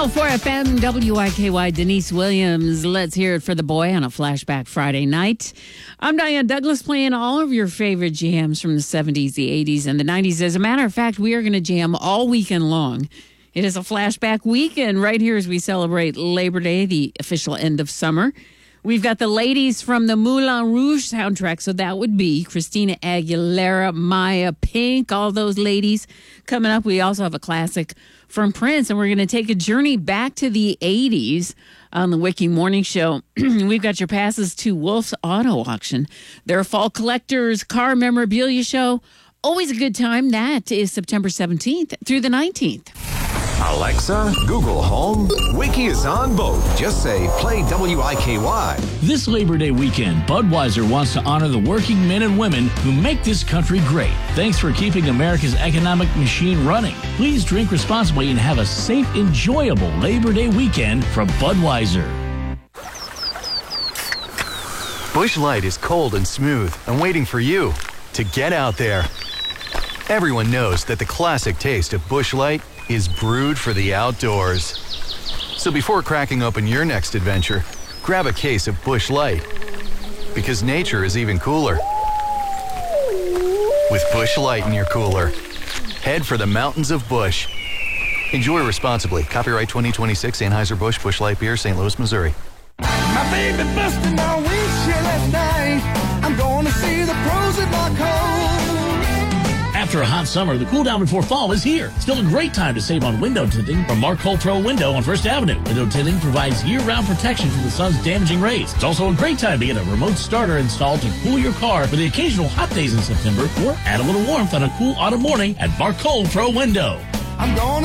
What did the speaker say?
104 FM, WIKY, Denise Williams. Let's hear it for the boy on a Flashback Friday night. I'm Diane Douglas, playing all of your favorite jams from the 70s, the 80s, and the 90s. As a matter of fact, we are going to jam all weekend long. It is a flashback weekend right here as we celebrate Labor Day, the official end of summer. We've got the ladies from the Moulin Rouge soundtrack, so that would be Christina Aguilera, Maya, Pink, all those ladies coming up. We also have a classic from Prince, and we're going to take a journey back to the 80s on the Wiki Morning Show. We've got your passes to Wolf's Auto Auction, their Fall Collectors Car Memorabilia Show. Always a good time. That is September 17th through the 19th. Alexa, Google Home, Wiki is on both. Just say, play WIKY. This Labor Day weekend, Budweiser wants to honor the working men and women who make this country great. Thanks for keeping America's economic machine running. Please drink responsibly and have a safe, enjoyable Labor Day weekend from Budweiser. Busch Light is cold and smooth and waiting for you to get out there. Everyone knows that the classic taste of Busch Light is brewed for the outdoors. So before cracking open your next adventure, grab a case of Busch Light. Because nature is even cooler with Busch Light in your cooler. Head for the mountains of Busch. Enjoy responsibly. Copyright 2026 Anheuser-Busch Busch Light Beer, St. Louis, Missouri. My baby busted my windshield last night. I'm going to see the pros at Marco. After a hot summer, the cool down before fall is here. Still a great time to save on window tinting from Mark Cole Pro Window on First Avenue. Window tinting provides year-round protection from the sun's damaging rays. It's also a great time to get a remote starter installed to cool your car for the occasional hot days in September, or add a little warmth on a cool autumn morning at Mark Cole Pro Window. I'm going